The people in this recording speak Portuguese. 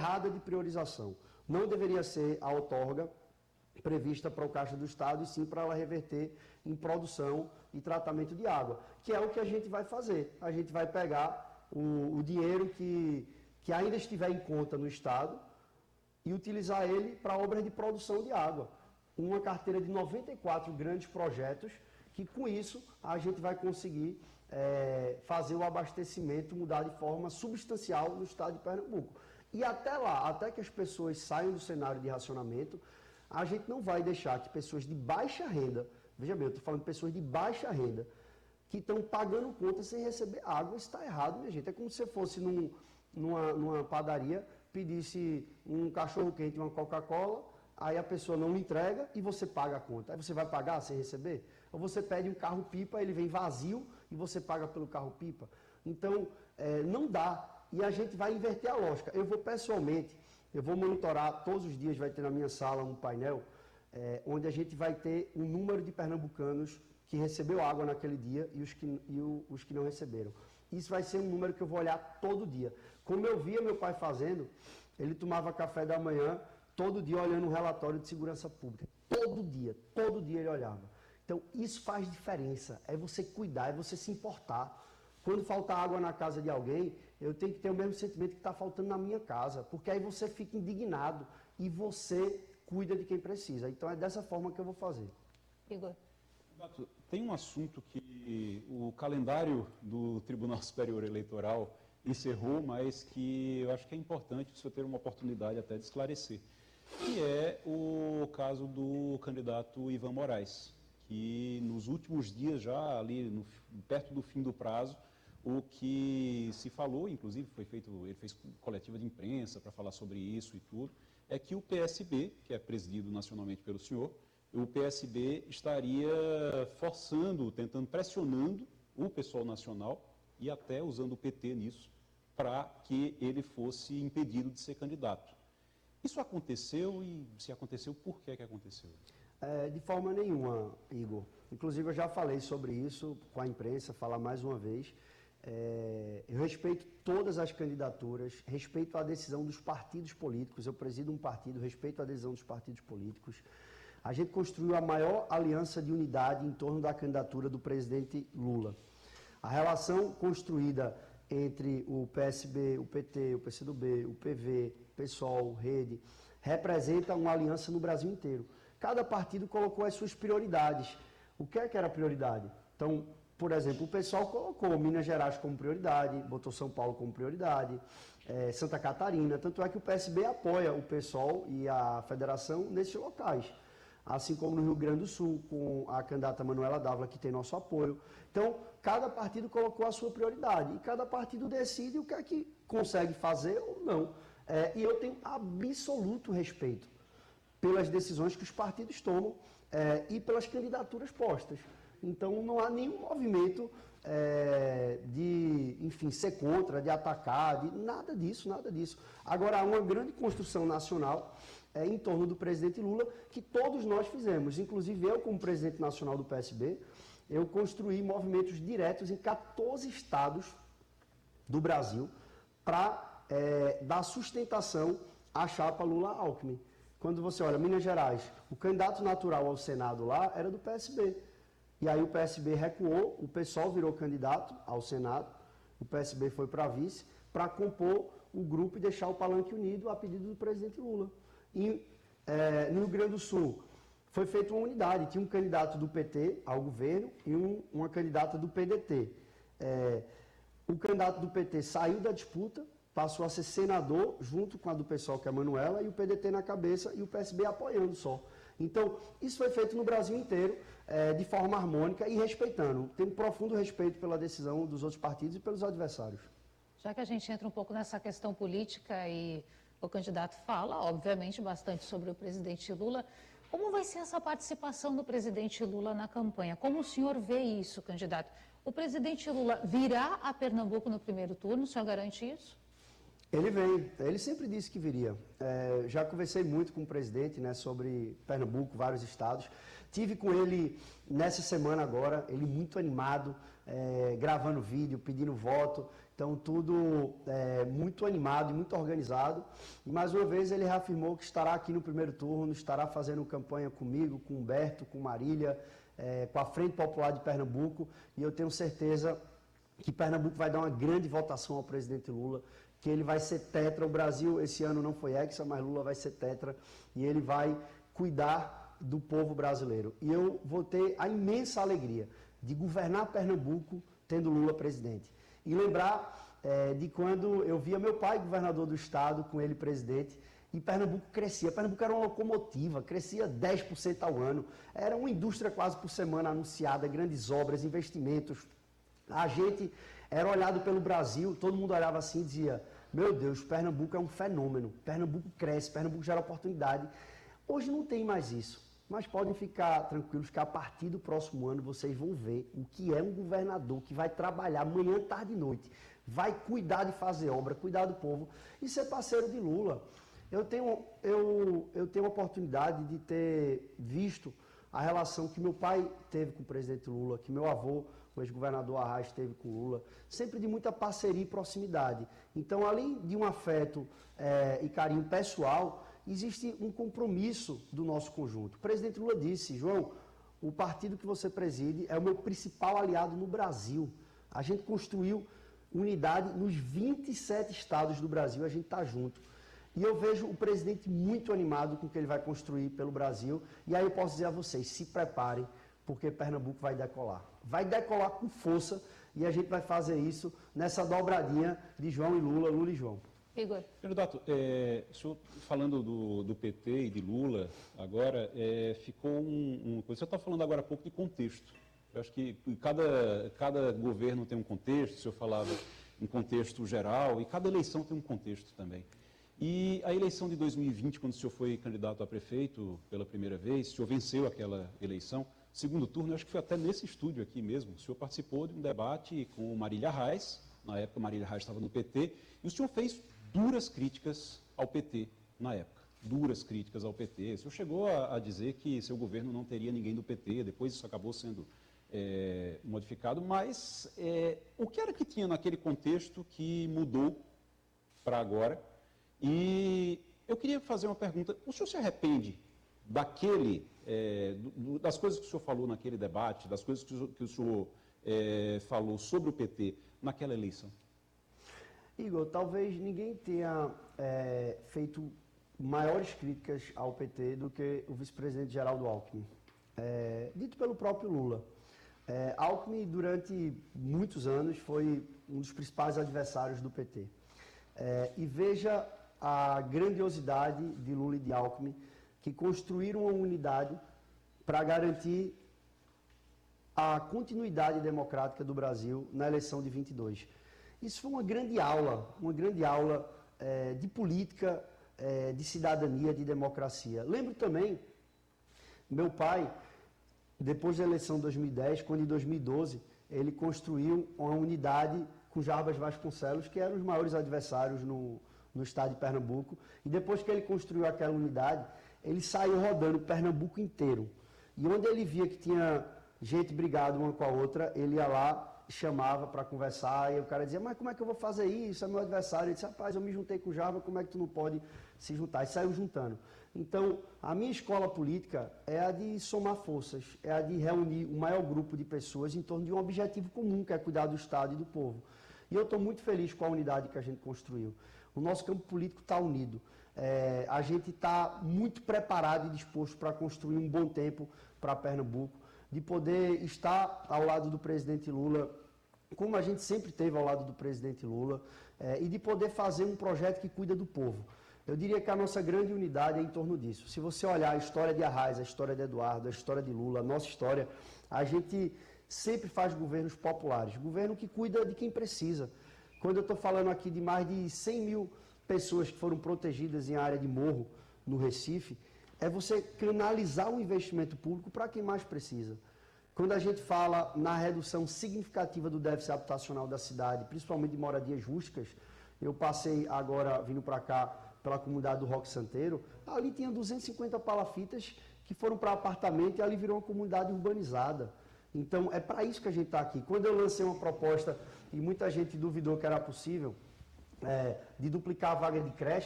errada de priorização. Não deveria ser a outorga prevista para o Caixa do Estado, e sim para ela reverter em produção e tratamento de água, que é o que a gente vai fazer. A gente vai pegar o dinheiro que ainda estiver em conta no Estado e utilizar ele para obras de produção de água. Uma carteira de 94 grandes projetos, que com isso a gente vai conseguir fazer o abastecimento mudar de forma substancial no Estado de Pernambuco. E até lá, até que as pessoas saiam do cenário de racionamento, a gente não vai deixar que pessoas de baixa renda, veja bem, eu estou falando de pessoas de baixa renda, que estão pagando conta sem receber água. Isso está errado, minha gente. É como se você fosse numa padaria, pedisse um cachorro-quente e uma Coca-Cola, aí a pessoa não lhe entrega e você paga a conta. Aí você vai pagar sem receber? Ou você pede um carro-pipa, ele vem vazio e você paga pelo carro-pipa. Então, não dá. E a gente vai inverter a lógica. Eu vou pessoalmente, eu vou monitorar, todos os dias vai ter na minha sala um painel, onde a gente vai ter um número de pernambucanos que recebeu água naquele dia e os que não receberam. Isso vai ser um número que eu vou olhar todo dia. Como eu via meu pai fazendo, ele tomava café da manhã, todo dia olhando um relatório de segurança pública. Todo dia ele olhava. Então, isso faz diferença. É você cuidar, é você se importar. Quando falta água na casa de alguém, eu tenho que ter o mesmo sentimento que está faltando na minha casa, porque aí você fica indignado e você cuida de quem precisa. Então, é dessa forma que eu vou fazer. Igor. Tem um assunto que o calendário do Tribunal Superior Eleitoral encerrou, mas que eu acho que é importante o senhor ter uma oportunidade até de esclarecer, que é o caso do candidato Ivan Moraes, que nos últimos dias, já ali perto do fim do prazo, o que se falou, inclusive ele fez coletiva de imprensa para falar sobre isso e tudo, é que o PSB, que é presidido nacionalmente pelo senhor, o PSB estaria pressionando o pessoal nacional e até usando o PT nisso, para que ele fosse impedido de ser candidato. Isso aconteceu e, se aconteceu, por que aconteceu? De forma nenhuma, Igor. Inclusive, eu já falei sobre isso com a imprensa, falar mais uma vez. Eu respeito todas as candidaturas, respeito a decisão dos partidos políticos. Eu presido um partido, respeito a decisão dos partidos políticos. A gente construiu a maior aliança de unidade em torno da candidatura do presidente Lula. A relação construída entre o PSB, o PT, o PCdoB, o PV, PSOL, Rede, representa uma aliança no Brasil inteiro. Cada partido colocou as suas prioridades. O que é que era prioridade? Então, por exemplo, o PSOL colocou Minas Gerais como prioridade, botou São Paulo como prioridade, Santa Catarina. Tanto é que o PSB apoia o PSOL e a federação nesses locais. Assim como no Rio Grande do Sul, com a candidata Manuela Dávila, que tem nosso apoio. Então, cada partido colocou a sua prioridade e cada partido decide o que é que consegue fazer ou não. E eu tenho absoluto respeito pelas decisões que os partidos tomam e pelas candidaturas postas. Então, não há nenhum movimento de, enfim, ser contra, de atacar, nada disso, nada disso. Agora, há uma grande construção nacional em torno do presidente Lula, que todos nós fizemos. Inclusive, eu, como presidente nacional do PSB, eu construí movimentos diretos em 14 estados do Brasil para dar sustentação à chapa Lula-Alckmin. Quando você olha Minas Gerais, o candidato natural ao Senado lá era do PSB. E aí o PSB recuou, o PSOL virou candidato ao Senado, o PSB foi para vice, para compor o grupo e deixar o palanque unido a pedido do presidente Lula. E no Rio Grande do Sul foi feita uma unidade, tinha um candidato do PT ao governo e uma candidata do PDT. O candidato do PT saiu da disputa, passou a ser senador, junto com a do PSOL, que é a Manuela, e o PDT na cabeça e o PSB apoiando só. Então, isso foi feito no Brasil inteiro, de forma harmônica e respeitando. Tenho profundo respeito pela decisão dos outros partidos e pelos adversários. Já que a gente entra um pouco nessa questão política e o candidato fala, obviamente, bastante sobre o presidente Lula, como vai ser essa participação do presidente Lula na campanha? Como o senhor vê isso, candidato? O presidente Lula virá a Pernambuco no primeiro turno, o senhor garante isso? Ele vem, ele sempre disse que viria. Já conversei muito com o presidente, né, sobre Pernambuco, vários estados. Tive com ele nessa semana agora, ele muito animado, gravando vídeo, pedindo voto. Então, tudo muito animado e muito organizado. E, mais uma vez, ele reafirmou que estará aqui no primeiro turno, estará fazendo campanha comigo, com Humberto, com Marília, com a Frente Popular de Pernambuco. E eu tenho certeza que Pernambuco vai dar uma grande votação ao presidente Lula, que ele vai ser tetra. O Brasil, esse ano, não foi hexa, mas Lula vai ser tetra. E ele vai cuidar do povo brasileiro. E eu vou ter a imensa alegria de governar Pernambuco tendo Lula presidente. E lembrar de quando eu via meu pai, governador do estado, com ele presidente, e Pernambuco crescia. Pernambuco era uma locomotiva, crescia 10% ao ano. Era uma indústria quase por semana anunciada, grandes obras, investimentos. A gente era olhado pelo Brasil, todo mundo olhava assim e dizia, meu Deus, Pernambuco é um fenômeno, Pernambuco cresce, Pernambuco gera oportunidade. Hoje não tem mais isso. Mas podem ficar tranquilos que a partir do próximo ano vocês vão ver o que é um governador que vai trabalhar manhã, tarde e noite, vai cuidar de fazer obra, cuidar do povo e ser parceiro de Lula. Eu tenho a oportunidade de ter visto a relação que meu pai teve com o presidente Lula, que meu avô, o ex-governador Arraes, teve com Lula, sempre de muita parceria e proximidade. Então, além de um afeto e carinho pessoal, existe um compromisso do nosso conjunto. O presidente Lula disse, João, o partido que você preside é o meu principal aliado no Brasil. A gente construiu unidade nos 27 estados do Brasil, a gente está junto. E eu vejo o presidente muito animado com o que ele vai construir pelo Brasil. E aí eu posso dizer a vocês, se preparem, porque Pernambuco vai decolar. Vai decolar com força e a gente vai fazer isso nessa dobradinha de João e Lula, Lula e João. Igor. Candidato, o senhor falando do PT e de Lula, agora, ficou o senhor está falando agora há pouco de contexto. Eu acho que cada governo tem um contexto, o senhor falava em contexto geral, e cada eleição tem um contexto também. E a eleição de 2020, quando o senhor foi candidato a prefeito pela primeira vez, o senhor venceu aquela eleição, segundo turno, eu acho que foi até nesse estúdio aqui mesmo, o senhor participou de um debate com Marília Reis, na época Marília Reis estava no PT, e o senhor fez duras críticas ao PT na época, duras críticas ao PT. O senhor chegou a dizer que seu governo não teria ninguém do PT, depois isso acabou sendo modificado, mas o que era que tinha naquele contexto que mudou para agora? E eu queria fazer uma pergunta, o senhor se arrepende das coisas que o senhor falou naquele debate, das coisas que o senhor falou sobre o PT naquela eleição? Igor, talvez ninguém tenha feito maiores críticas ao PT do que o vice-presidente Geraldo Alckmin, dito pelo próprio Lula. Alckmin, durante muitos anos, foi um dos principais adversários do PT. E veja a grandiosidade de Lula e de Alckmin, que construíram uma unidade para garantir a continuidade democrática do Brasil na eleição de 22. Isso foi uma grande aula de política, de cidadania, de democracia. Lembro também, meu pai, depois da eleição de 2010, quando em 2012 ele construiu uma unidade com Jarbas Vasconcelos, que eram os maiores adversários no estado de Pernambuco, e depois que ele construiu aquela unidade, ele saiu rodando Pernambuco inteiro. E onde ele via que tinha gente brigada uma com a outra, ele ia lá, chamava para conversar, e o cara dizia, mas como é que eu vou fazer isso? É meu adversário. Ele disse, rapaz, eu me juntei com o Jarbas, como é que tu não pode se juntar? E saiu juntando. Então, a minha escola política é a de somar forças, é a de reunir o maior grupo de pessoas em torno de um objetivo comum, que é cuidar do Estado e do povo. E eu estou muito feliz com a unidade que a gente construiu. O nosso campo político está unido. A gente está muito preparado e disposto para construir um bom tempo para Pernambuco, de poder estar ao lado do presidente Lula, como a gente sempre esteve ao lado do presidente Lula, e de poder fazer um projeto que cuida do povo. Eu diria que a nossa grande unidade é em torno disso. Se você olhar a história de Arraes, a história de Eduardo, a história de Lula, a nossa história, a gente sempre faz governos populares, governo que cuida de quem precisa. Quando eu estou falando aqui de mais de 100 mil pessoas que foram protegidas em área de morro no Recife, é você canalizar o investimento público para quem mais precisa. Quando a gente fala na redução significativa do déficit habitacional da cidade, principalmente de moradias rústicas, eu passei agora, vindo para cá, pela comunidade do Roque Santeiro, ali tinha 250 palafitas que foram para apartamento e ali virou uma comunidade urbanizada. Então, é para isso que a gente está aqui. Quando eu lancei uma proposta, e muita gente duvidou que era possível, de duplicar a vaga de creche,